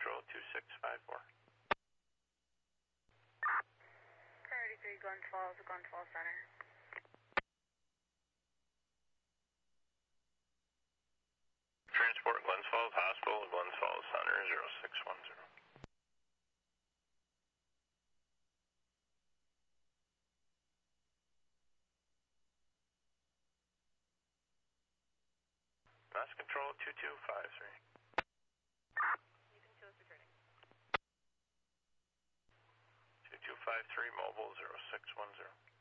Control 2654. Priority 3, Glens Falls Center. Transport Glens Falls Hospital, Glens Falls Center 0610. Mass Control 2253. Ethan Chillis returning. 2253 Mobile 0610.